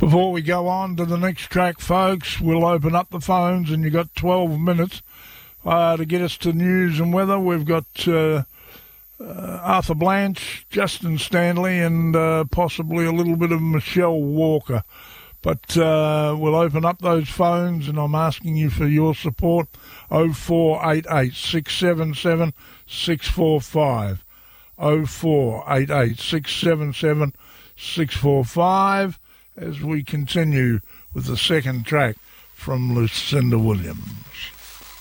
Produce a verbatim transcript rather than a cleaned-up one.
Before we go on to the next track, folks, we'll open up the phones, and you've got twelve minutes uh, to get us to news and weather. We've got uh, uh, Arthur Blanche, Justin Stanley, and uh, possibly a little bit of Michelle Walker. But uh, we'll open up those phones, and I'm asking you for your support. oh four eight eight, six seven seven, six four five. oh four eight eight, six seven seven, six four five as we continue with the second track from Lucinda Williams.